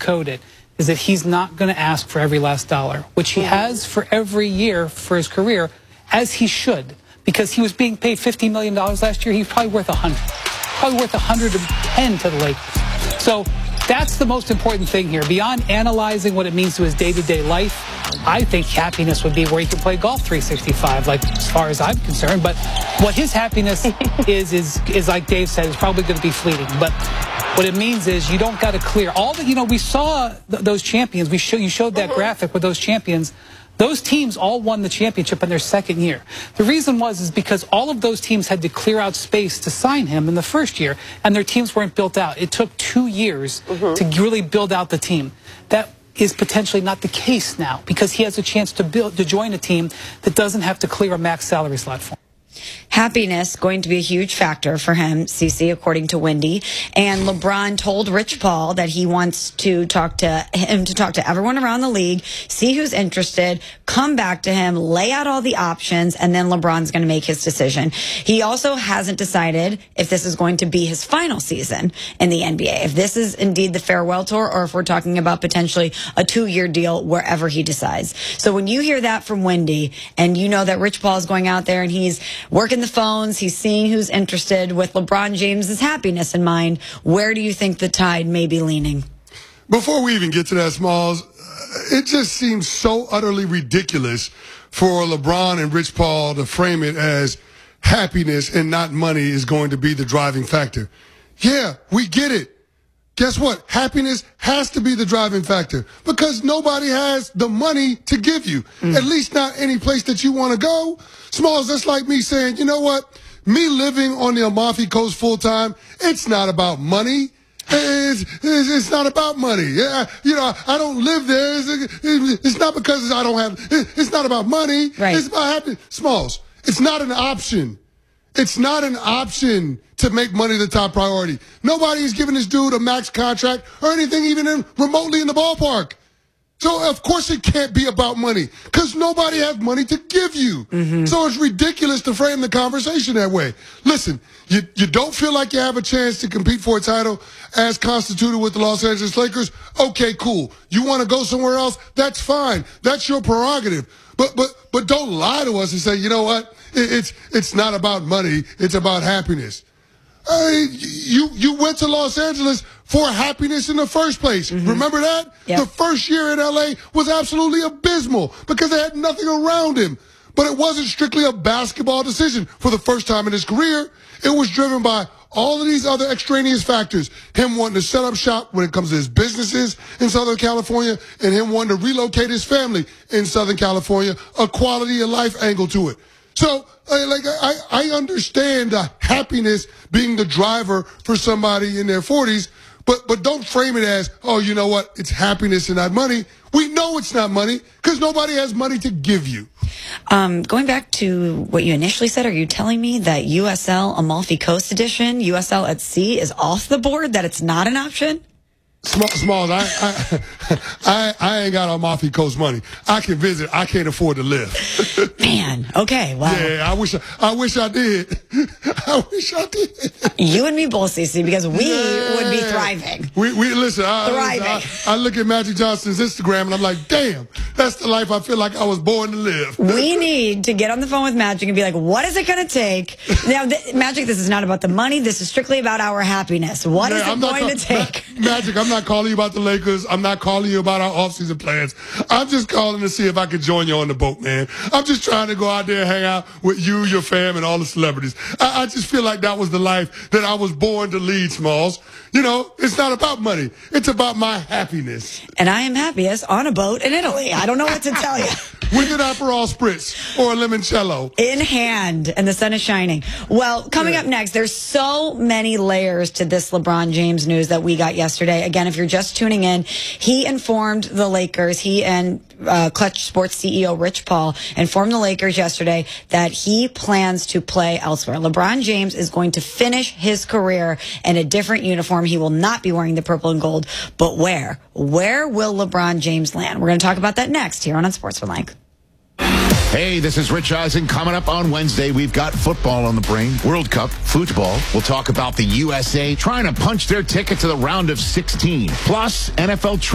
sugarcoat it, is that he's not going to ask for every last dollar, which he has for every year for his career, as he should, because he was being paid $50 million last year. He's probably worth 100, probably worth 110 to the Lakers. So that's the most important thing here. Beyond analyzing what it means to his day-to-day life, I think happiness would be where he can play golf 365, like, as far as I'm concerned. But what his happiness is like Dave said, is probably going to be fleeting. But what it means is you don't got to clear all the, we saw those champions. You showed that graphic with those champions. Those teams all won the championship in their second year. The reason is because all of those teams had to clear out space to sign him in the first year, and their teams weren't built out. It took 2 years to really build out the team. That is potentially not the case now, because he has a chance to join a team that doesn't have to clear a max salary slot for him. Happiness going to be a huge factor for him, Cece, according to Wendy. And LeBron told Rich Paul that he wants to talk to everyone around the league, see who's interested, come back to him, lay out all the options, and then LeBron's going to make his decision. He also hasn't decided if this is going to be his final season in the NBA, if this is indeed the farewell tour, or if we're talking about potentially a 2-year deal wherever he decides. So when you hear that from Wendy, and you know that Rich Paul is going out there and he's working the phones, he's seeing who's interested with LeBron James's happiness in mind, where do you think the tide may be leaning? Before we even get to that, Smalls, it just seems so utterly ridiculous for LeBron and Rich Paul to frame it as happiness and not money is going to be the driving factor. Yeah, we get it. Guess what? Happiness has to be the driving factor, because nobody has the money to give you, at least not any place that you want to go. Smalls, that's like me saying, you know what? Me living on the Amalfi Coast full time, it's not about money. It's not about money. I don't live there. It's not because I don't have, it's not about money. Right. It's about happiness. Smalls, it's not an option. It's not an option to make money the top priority. Nobody is giving this dude a max contract or anything even remotely in the ballpark. So, of course, it can't be about money, because nobody has money to give you. So it's ridiculous to frame the conversation that way. Listen, you don't feel like you have a chance to compete for a title as constituted with the Los Angeles Lakers? Okay, cool. You want to go somewhere else? That's fine. That's your prerogative. But don't lie to us and say, you know what? It's not about money. It's about happiness. You went to Los Angeles for happiness in the first place. Remember that? Yep. The first year in L.A. was absolutely abysmal because they had nothing around him. But it wasn't strictly a basketball decision. For the first time in his career, it was driven by all of these other extraneous factors. Him wanting to set up shop when it comes to his businesses in Southern California, and him wanting to relocate his family in Southern California, a quality of life angle to it. So, I understand the happiness being the driver for somebody in their 40s, but don't frame it as, oh, you know what, it's happiness and not money. We know it's not money because nobody has money to give you. Going back to what you initially said, are you telling me that USL Amalfi Coast Edition, USL at Sea, is off the board, that it's not an option? Smalls, I ain't got Amalfi Coast money. I can visit. I can't afford to live. Man, okay, wow. Yeah, I wish I did. I wish I did. You and me both, Cece, because we would be thriving. We listen. Thriving. I look at Magic Johnson's Instagram and I'm like, damn, that's the life I feel like I was born to live. We need to get on the phone with Magic and be like, what is it going to take? Now, Magic, this is not about the money. This is strictly about our happiness. What is it going to take? Magic, I'm not calling you about the Lakers. I'm not calling you about our offseason plans. I'm just calling to see if I can join you on the boat, man. I'm just trying to go out there and hang out with you, your fam, and all the celebrities. I just feel like that was the life that I was born to lead, Smalls. You know, it's not about money. It's about my happiness. And I am happiest on a boat in Italy. I don't know what to tell you. With an Aperol Spritz or a limoncello. In hand, and the sun is shining. Well, coming up next, there's so many layers to this LeBron James news that we got yesterday. Again, if you're just tuning in, he informed the Lakers, he and Clutch Sports CEO Rich Paul informed the Lakers yesterday that he plans to play elsewhere. LeBron James is going to finish his career in a different uniform. He will not be wearing the purple and gold, but where? Where will LeBron James land? We're going to talk about that next here on Sports for Mike. Hey, this is Rich Eisen. Coming up on Wednesday, we've got football on the brain. World Cup, football. We'll talk about the USA trying to punch their ticket to the round of 16. Plus, NFL